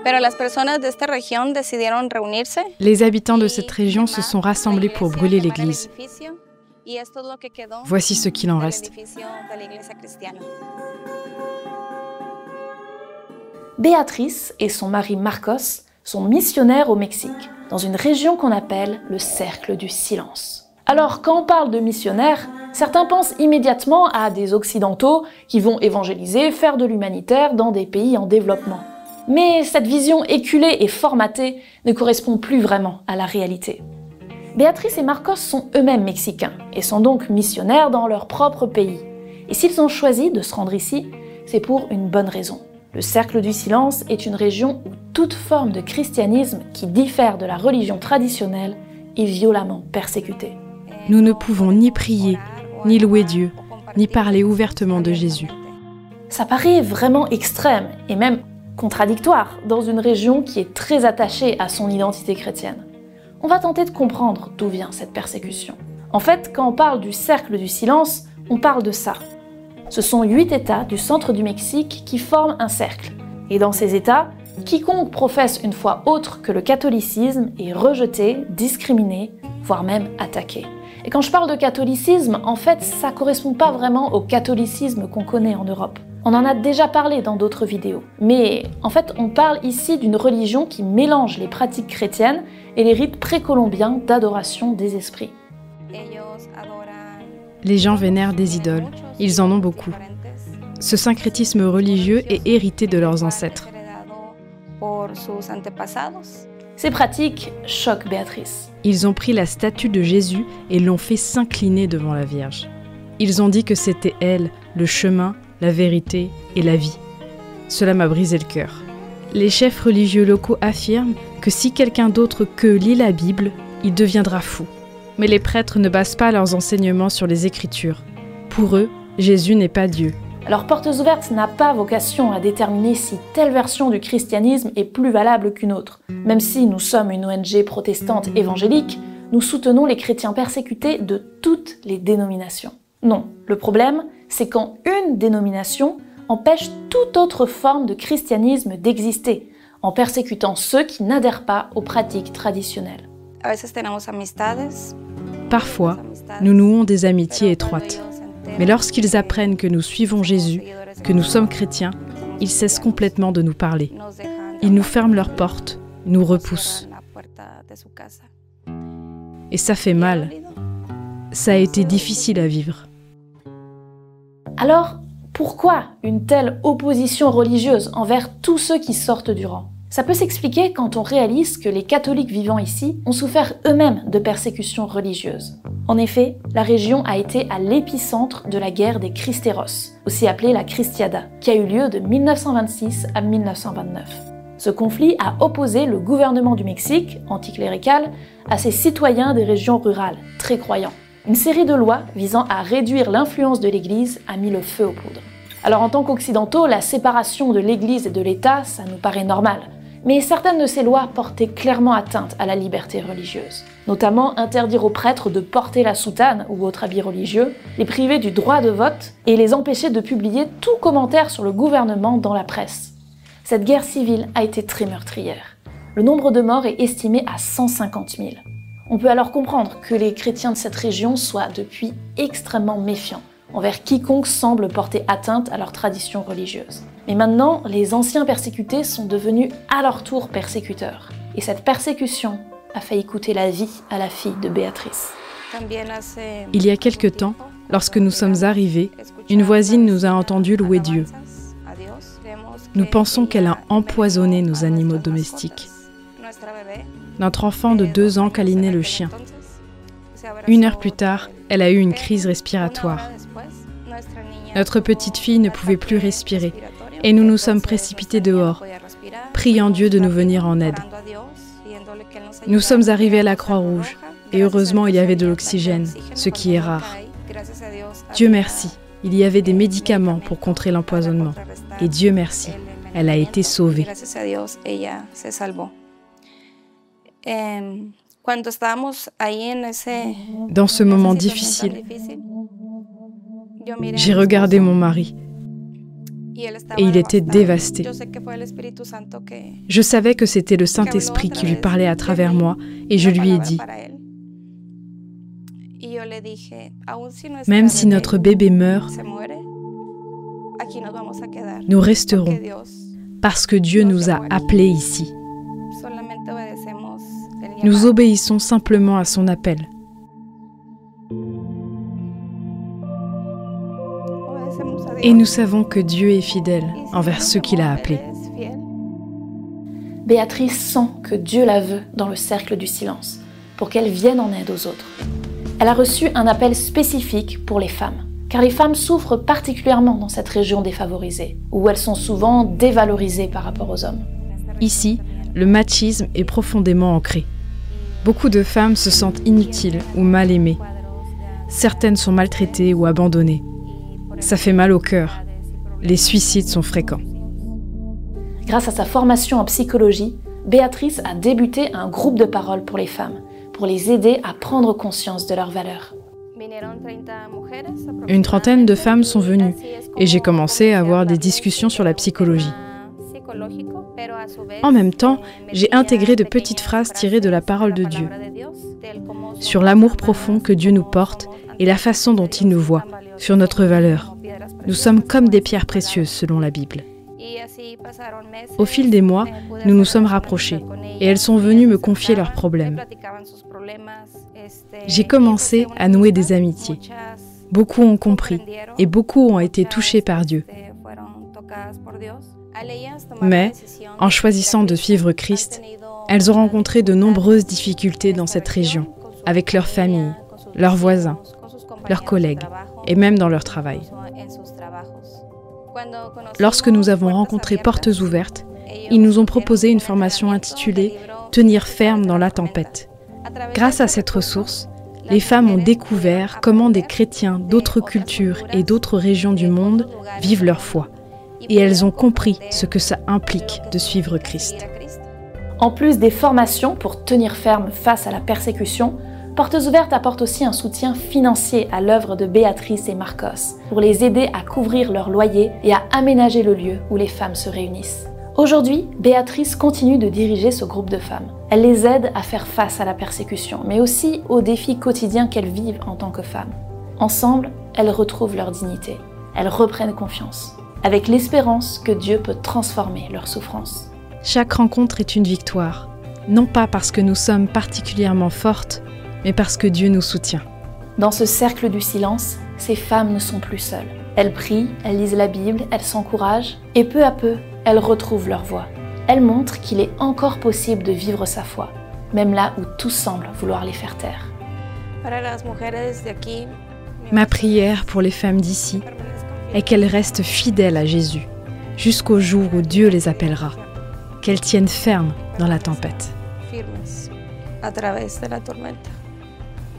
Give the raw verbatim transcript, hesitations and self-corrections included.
Les habitants de cette région se sont rassemblés pour brûler l'église. Voici ce qu'il en reste. Béatrice et son mari Marcos sont missionnaires au Mexique, dans une région qu'on appelle le cercle du silence. Alors, quand on parle de missionnaires, certains pensent immédiatement à des occidentaux qui vont évangéliser, faire de l'humanitaire dans des pays en développement. Mais cette vision éculée et formatée ne correspond plus vraiment à la réalité. Béatrice et Marcos sont eux-mêmes mexicains et sont donc missionnaires dans leur propre pays. Et s'ils ont choisi de se rendre ici, c'est pour une bonne raison. Le cercle du silence est une région où toute forme de christianisme qui diffère de la religion traditionnelle est violemment persécutée. Nous ne pouvons ni prier, ni louer Dieu, ni parler ouvertement de Jésus. Ça paraît vraiment extrême et même contradictoire dans une région qui est très attachée à son identité chrétienne. On va tenter de comprendre d'où vient cette persécution. En fait, quand on parle du cercle du silence, on parle de ça. Ce sont huit États du centre du Mexique qui forment un cercle. Et dans ces États, quiconque professe une foi autre que le catholicisme est rejeté, discriminé, voire même attaqué. Et quand je parle de catholicisme, en fait, ça ne correspond pas vraiment au catholicisme qu'on connaît en Europe. On en a déjà parlé dans d'autres vidéos. Mais en fait, on parle ici d'une religion qui mélange les pratiques chrétiennes et les rites précolombiens d'adoration des esprits. Les gens vénèrent des idoles. Ils en ont beaucoup. Ce syncrétisme religieux est hérité de leurs ancêtres. Ces pratiques choquent Béatrice. Ils ont pris la statue de Jésus et l'ont fait s'incliner devant la Vierge. Ils ont dit que c'était elle, le chemin, la vérité et la vie. Cela m'a brisé le cœur. Les chefs religieux locaux affirment que si quelqu'un d'autre qu'eux lit la Bible, il deviendra fou. Mais les prêtres ne basent pas leurs enseignements sur les Écritures. Pour eux, Jésus n'est pas Dieu. Alors Portes Ouvertes n'a pas vocation à déterminer si telle version du christianisme est plus valable qu'une autre. Même si nous sommes une O N G protestante évangélique, nous soutenons les chrétiens persécutés de toutes les dénominations. Non, le problème, c'est quand une dénomination empêche toute autre forme de christianisme d'exister, en persécutant ceux qui n'adhèrent pas aux pratiques traditionnelles. Parfois, nous nouons des amitiés étroites. Mais lorsqu'ils apprennent que nous suivons Jésus, que nous sommes chrétiens, ils cessent complètement de nous parler. Ils nous ferment leurs portes, nous repoussent. Et ça fait mal. Ça a été difficile à vivre. Alors, pourquoi une telle opposition religieuse envers tous ceux qui sortent du rang ? Ça peut s'expliquer quand on réalise que les catholiques vivant ici ont souffert eux-mêmes de persécutions religieuses. En effet, la région a été à l'épicentre de la guerre des Cristeros, aussi appelée la Cristiada, qui a eu lieu de mille neuf cent vingt-six à mille neuf cent vingt-neuf. Ce conflit a opposé le gouvernement du Mexique, anticlérical, à ses citoyens des régions rurales, très croyants. Une série de lois visant à réduire l'influence de l'Église a mis le feu aux poudres. Alors en tant qu'occidentaux, la séparation de l'Église et de l'État, ça nous paraît normal. Mais certaines de ces lois portaient clairement atteinte à la liberté religieuse. Notamment interdire aux prêtres de porter la soutane ou autre habit religieux, les priver du droit de vote et les empêcher de publier tout commentaire sur le gouvernement dans la presse. Cette guerre civile a été très meurtrière. Le nombre de morts est estimé à cent cinquante mille. On peut alors comprendre que les chrétiens de cette région soient depuis extrêmement méfiants envers quiconque semble porter atteinte à leur tradition religieuse. Mais maintenant, les anciens persécutés sont devenus à leur tour persécuteurs. Et cette persécution a failli coûter la vie à la fille de Béatrice. Il y a quelque temps, lorsque nous sommes arrivés, une voisine nous a entendu louer Dieu. Nous pensons qu'elle a empoisonné nos animaux domestiques. Notre enfant de deux ans câlinait le chien. Une heure plus tard, elle a eu une crise respiratoire. Notre petite fille ne pouvait plus respirer et nous nous sommes précipités dehors, priant Dieu de nous venir en aide. Nous sommes arrivés à la Croix-Rouge et heureusement il y avait de l'oxygène, ce qui est rare. Dieu merci, il y avait des médicaments pour contrer l'empoisonnement. Et Dieu merci, elle a été sauvée. Dans ce moment difficile, j'ai regardé mon mari. et il était dévasté. Je savais que c'était le Saint-Esprit qui lui parlait à travers moi et je lui ai dit, même si notre bébé meurt, nous resterons parce que Dieu nous a appelés ici. Nous obéissons simplement à son appel. Et nous savons que Dieu est fidèle envers ceux qu'il a appelés. Béatrice sent que Dieu la veut dans le cercle du silence, pour qu'elle vienne en aide aux autres. Elle a reçu un appel spécifique pour les femmes, car les femmes souffrent particulièrement dans cette région défavorisée, où elles sont souvent dévalorisées par rapport aux hommes. Ici, le machisme est profondément ancré. Beaucoup de femmes se sentent inutiles ou mal aimées. Certaines sont maltraitées ou abandonnées. Ça fait mal au cœur. Les suicides sont fréquents. Grâce à sa formation en psychologie, Béatrice a débuté un groupe de parole pour les femmes, pour les aider à prendre conscience de leurs valeurs. Une trentaine de femmes sont venues et j'ai commencé à avoir des discussions sur la psychologie. En même temps, j'ai intégré de petites phrases tirées de la parole de Dieu, sur l'amour profond que Dieu nous porte et la façon dont il nous voit, sur notre valeur. Nous sommes comme des pierres précieuses selon la Bible. Au fil des mois, nous nous sommes rapprochés et elles sont venues me confier leurs problèmes. J'ai commencé à nouer des amitiés. Beaucoup ont compris et beaucoup ont été touchés par Dieu. Mais, en choisissant de suivre Christ, elles ont rencontré de nombreuses difficultés dans cette région, avec leurs familles, leurs voisins, leurs collègues et même dans leur travail. Lorsque nous avons rencontré Portes Ouvertes, ils nous ont proposé une formation intitulée « Tenir ferme dans la tempête ». Grâce à cette ressource, les femmes ont découvert comment des chrétiens d'autres cultures et d'autres régions du monde vivent leur foi. Et elles ont compris ce que ça implique de suivre Christ. En plus des formations pour tenir ferme face à la persécution, Portes Ouvertes apporte aussi un soutien financier à l'œuvre de Béatrice et Marcos pour les aider à couvrir leur loyer et à aménager le lieu où les femmes se réunissent. Aujourd'hui, Béatrice continue de diriger ce groupe de femmes. Elle les aide à faire face à la persécution, mais aussi aux défis quotidiens qu'elles vivent en tant que femmes. Ensemble, elles retrouvent leur dignité. Elles reprennent confiance, avec l'espérance que Dieu peut transformer leur souffrance. Chaque rencontre est une victoire, non pas parce que nous sommes particulièrement fortes, mais parce que Dieu nous soutient. Dans ce cercle du silence, ces femmes ne sont plus seules. Elles prient, elles lisent la Bible, elles s'encouragent, et peu à peu, elles retrouvent leur voie. Elles montrent qu'il est encore possible de vivre sa foi, même là où tout semble vouloir les faire taire. Ma prière pour les femmes d'ici est qu'elles restent fidèles à Jésus, jusqu'au jour où Dieu les appellera, qu'elles tiennent ferme dans la tempête. A través de la tormenta.